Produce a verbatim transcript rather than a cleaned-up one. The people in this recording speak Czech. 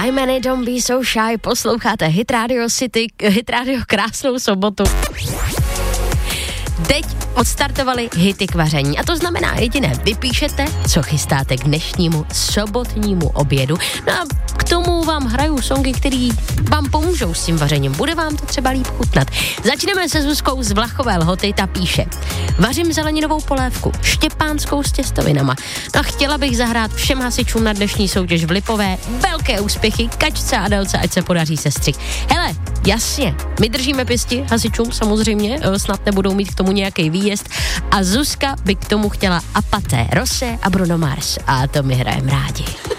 My Many Don't Be So Shy, posloucháte Hit Radio City, Hit Radio krásnou sobotu. Teď odstartovali hity k vaření a to znamená jediné, vypíšete, co chystáte k dnešnímu sobotnímu obědu. No a k tomu vám hraju songy, který vám pomůžou s tím vařením. Bude vám to třeba líp chutnat. Začneme se Zuzkou z Vlachové Lhoty, ta píše: vařím zeleninovou polévku, štěpánskou s těstovinama. No a chtěla bych zahrát všem hasičům na dnešní soutěž v Lipové velké úspěchy, Kačce a Adelce, ať se podaří sestřih. Hele, jasně, my držíme pěsti hasičům samozřejmě, snad nebudou mít k tomu nějaký výjezd a Zuzka by k tomu chtěla Apaté, Rose a Bruno Mars a to my hrajeme rádi.